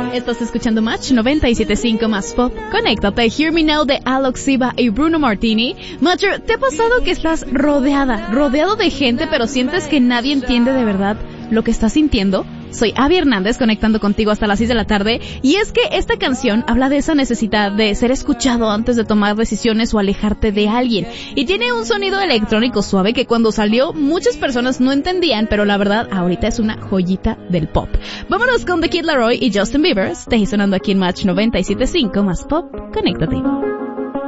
Estás escuchando Match 97.5 más pop. Conéctate. Hear Me Now de Alok Siva y Bruno Martini. Matcher, ¿te ha pasado que estás rodeado de gente, pero sientes que nadie entiende de verdad lo que estás sintiendo? Soy Abby Hernández, conectando contigo hasta las 6 de la tarde, y es que esta canción habla de esa necesidad de ser escuchado antes de tomar decisiones o alejarte de alguien, y tiene un sonido electrónico suave que cuando salió muchas personas no entendían, pero la verdad ahorita es una joyita del pop. Vámonos con The Kid Laroi y Justin Bieber, estáis sonando aquí en Match 97.5 más pop. Conéctate.